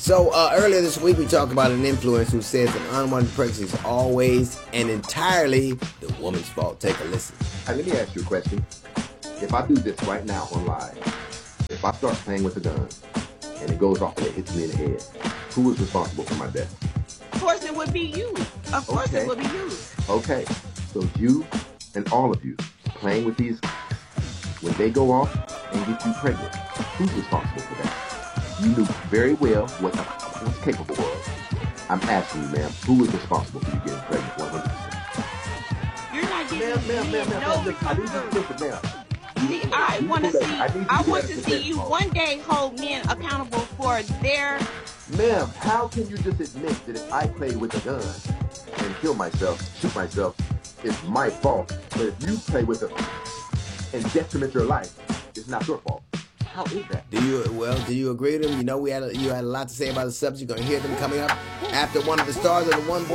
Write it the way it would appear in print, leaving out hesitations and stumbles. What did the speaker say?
So earlier this week we talked about an influencer who says an unwanted pregnancy is always and entirely the woman's fault. Take a listen. Let me ask you a question. If I do this right now on live, if I start playing with a gun and it goes off and it hits me in the head, who is responsible for my death? Of course it would be you. Of course it would be you. Okay, so you and all of you playing with these, when they go off and get you pregnant, who's responsible for that? You knew very well what I was capable of. I'm asking you, ma'am, who is responsible for you getting pregnant 100%? You're not giving me no Listen, ma'am. See, I want to see you one day hold men accountable for their... Ma'am, how can you just admit that if I played with a gun and kill myself, shoot myself, it's my fault, but if you play with it and detriment your life, it's not your fault? How is that? Do you agree with him? You know, you had a lot to say about the subject. You're going to hear them coming up after one of the stars of the One